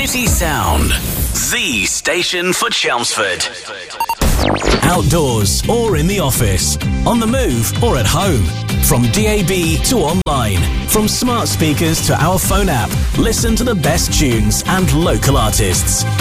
City Sound, the station for Chelmsford. Outdoors or in the office, on the move or at home. From DAB to online, from smart speakers to our phone app, listen to the best tunes and local artists.